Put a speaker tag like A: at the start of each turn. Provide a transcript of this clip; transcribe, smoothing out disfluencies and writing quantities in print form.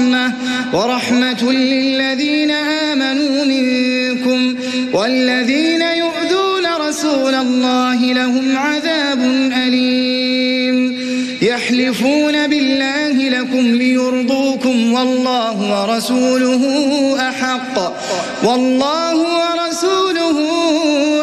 A: ورحمة للذين آمنوا منكم والذين يؤذون رسول الله لهم عذاب أليم يحلفون بالله لكم ليرضوكم والله ورسوله